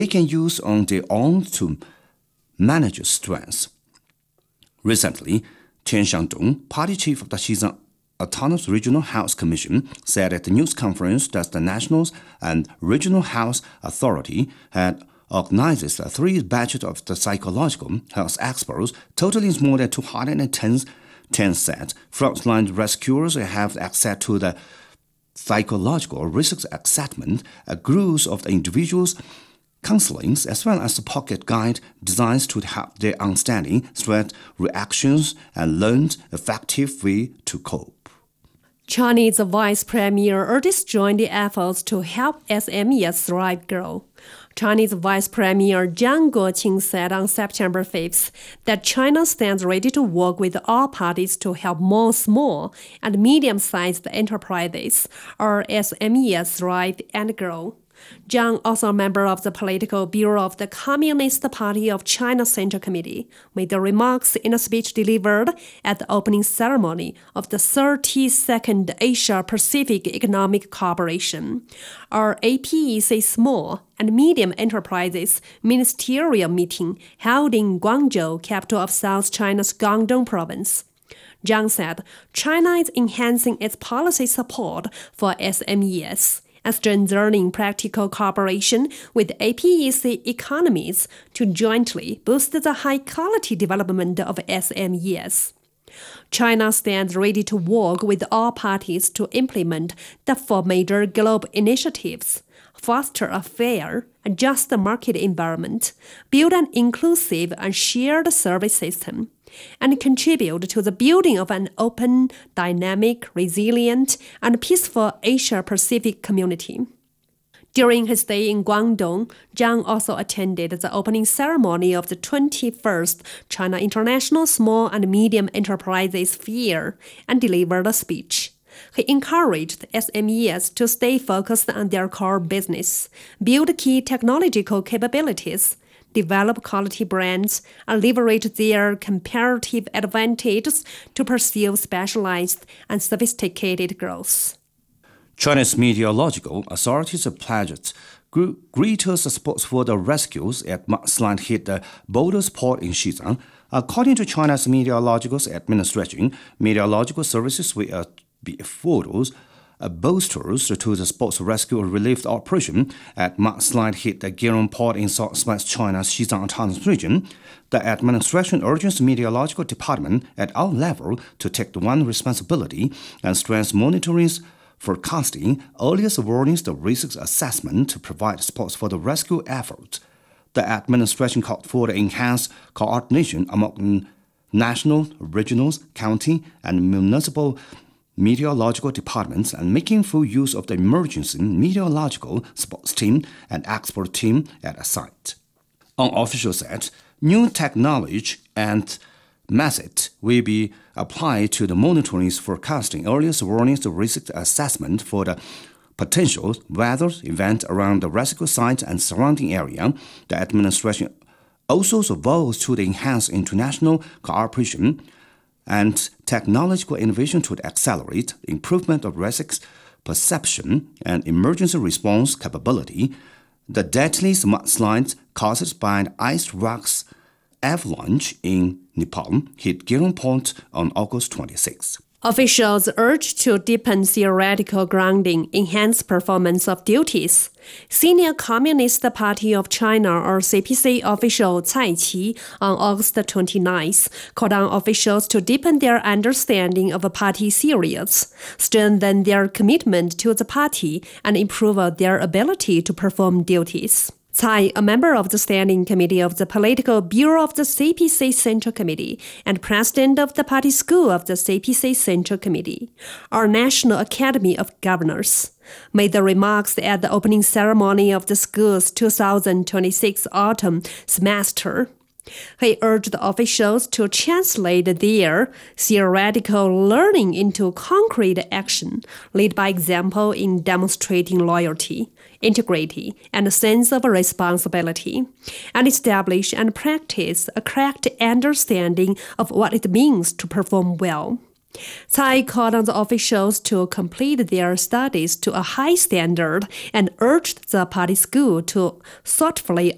they can use on their own to manage stress. Recently, Chen Xiangdong, party chief of the Xizang Autonomous Regional Health Commission, said at the news conference that the National and Regional Health Authority had organized a 3 batches of the psychological health experts, totaling more than 210 sets. Frontline rescuers have access to the psychological risk assessment, a group of the individuals' counseling, as well as a pocket guide designed to help their understanding threat reactions and learn effective way to cope. Chinese Vice Premier urges joint efforts to help SMEs thrive grow. Chinese Vice Premier Jiang Guoqing said on September 5th that China stands ready to work with all parties to help more small and medium-sized enterprises, or SMEs, thrive and grow. Jiang, also a member of the Political Bureau of the Communist Party of China Central Committee, made the remarks in a speech delivered at the opening ceremony of the 32nd Asia-Pacific Economic Cooperation, or APEC Small and Medium Enterprises Ministerial Meeting held in Guangzhou, capital of South China's Guangdong Province. Jiang said China is enhancing its policy support for SMEs and strengthening practical cooperation with APEC economies to jointly boost the high-quality development of SMEs. China stands ready to work with all parties to implement the 4 major global initiatives: foster a fair and just market environment, build an inclusive and shared service system, and contribute to the building of an open, dynamic, resilient, and peaceful Asia-Pacific community. During his stay in Guangdong, Jiang also attended the opening ceremony of the 21st China International Small and Medium Enterprises Fair and delivered a speech. He encouraged SMEs to stay focused on their core business, build key technological capabilities, develop quality brands, and leverage their comparative advantages to pursue specialized and sophisticated growth. China's meteorological authorities pledged greater support for the rescues at mudslide hit the Boulders port in Xizang. According to China's Meteorological Administration, meteorological services will be afforded boosters to the sports rescue relief operation at mudslide hit the Girong port in southwest China's Xizang Autonomous Region. The administration urges the meteorological department at all levels to take one responsibility and strengthen monitoring, forecasting, earliest warnings, the risk assessment to provide support for the rescue effort. The administration called for the enhanced coordination among national, regional, county, and municipal meteorological departments and making full use of the emergency meteorological sports team and expert team at a site. An official said, new technology and method will be applied to the monitoring, forecasting, earliest warnings, the risk assessment for the potential weather event around the rescue site and surrounding area. The administration also vows to enhance international cooperation and technological innovation to accelerate the improvement of risk perception and emergency response capability. The deadly mudslides caused by an ice rocks avalanche in Nepal hit Girong Port on August 26. Officials urged to deepen theoretical grounding, enhance performance of duties. Senior Communist Party of China, or CPC official Cai Qi, on August 29th, called on officials to deepen their understanding of party theories, strengthen their commitment to the party, and improve their ability to perform duties. Cai, a member of the Standing Committee of the Political Bureau of the CPC Central Committee and president of the Party School of the CPC Central Committee, our National Academy of Governors, made the remarks at the opening ceremony of the school's 2026 autumn semester. He urged officials to translate their theoretical learning into concrete action, lead by example in demonstrating loyalty, integrity, and a sense of responsibility, and establish and practice a correct understanding of what it means to perform well. Cai called on the officials to complete their studies to a high standard and urged the party school to thoughtfully